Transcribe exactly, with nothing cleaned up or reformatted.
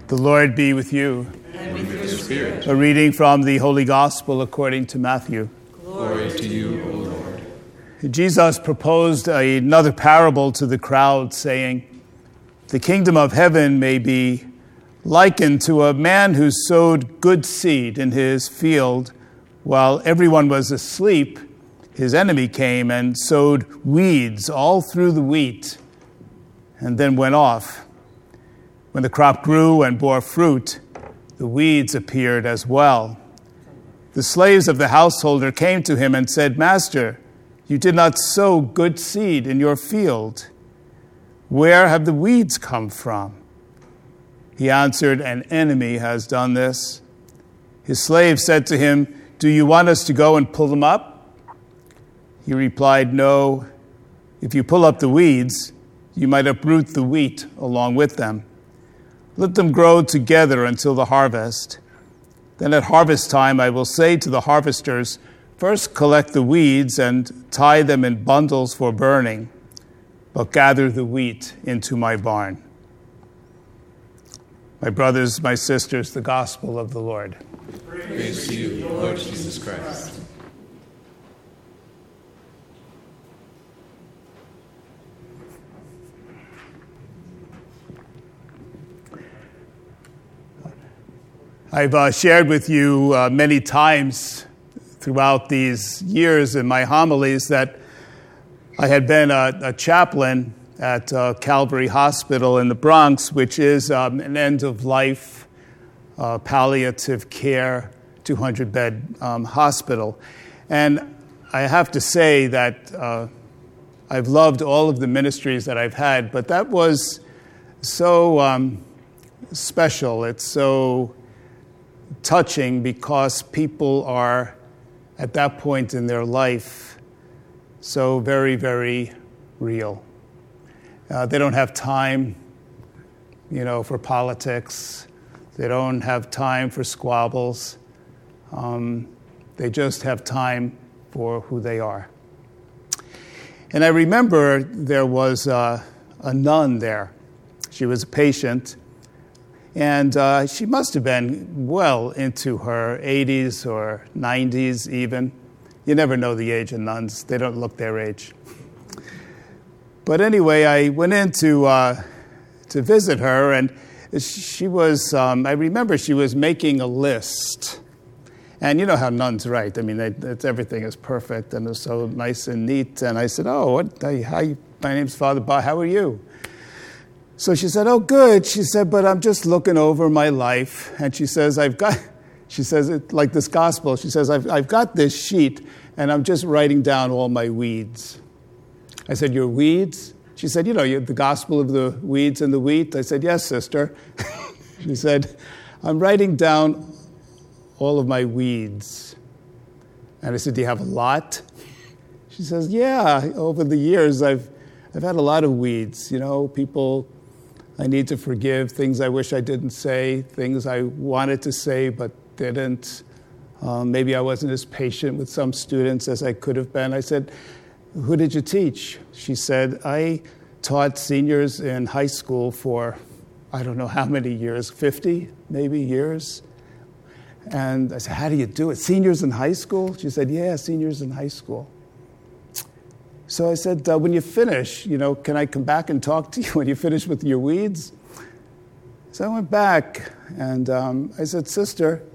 The Lord be with you. And with your spirit. A reading from the Holy Gospel according to Matthew. Glory to you, O Lord. Jesus proposed another parable to the crowd, saying, "The kingdom of heaven may be likened to a man who sowed good seed in his field. While everyone was asleep, his enemy came and sowed weeds all through the wheat, and then went off. When the crop grew and bore fruit, the weeds appeared as well. The slaves of the householder came to him and said, 'Master, you did not sow good seed in your field. Where have the weeds come from?' He answered, 'An enemy has done this.' His slave said to him, 'Do you want us to go and pull them up?' He replied, 'No. If you pull up the weeds, you might uproot the wheat along with them. Let them grow together until the harvest. Then at harvest time I will say to the harvesters, first collect the weeds and tie them in bundles for burning, but gather the wheat into my barn.' My brothers, my sisters, the gospel of the Lord. Praise to you, Lord Jesus Christ. I've uh, shared with you uh, many times throughout these years in my homilies that I had been a, a chaplain at uh, Calvary Hospital in the Bronx, which is um, an end-of-life uh, palliative care two hundred bed um, hospital. And I have to say that uh, I've loved all of the ministries that I've had, but that was so um, special. It's so touching because people are, at that point in their life, so very, very real. Uh, they don't have time, you know, for politics. They don't have time for squabbles. Um, they just have time for who they are. And I remember there was uh, a nun there. She was a patient. And uh, she must have been well into her eighties or nineties even. You never know the age of nuns. They don't look their age. But anyway, I went in to, uh, to visit her, and she was, um, I remember she was making a list. And you know how nuns write. I mean, they, it's, everything is perfect, and it's so nice and neat. And I said, oh, what, hi, my name's Father Bob. How are you? So she said, oh, good. She said, but I'm just looking over my life. And she says, I've got, she says, it, like this gospel, she says, I've, I've got this sheet, and I'm just writing down all my weeds. I said, your weeds? She said, you know, you, the gospel of the weeds and the wheat? I said, yes, sister. She said, I'm writing down all of my weeds. And I said, do you have a lot? She says, yeah, over the years, I've, I've had a lot of weeds, you know, people I need to forgive, things I wish I didn't say, things I wanted to say but didn't. Um, maybe I wasn't as patient with some students as I could have been. I said, who did you teach? She said, I taught seniors in high school for, I don't know how many years, fifty maybe years. And I said, how do you do it? Seniors in high school? She said, yeah, seniors in high school. So I said, uh, when you finish, you know, can I come back and talk to you when you finish with your weeds? So I went back, and um, I said, sister,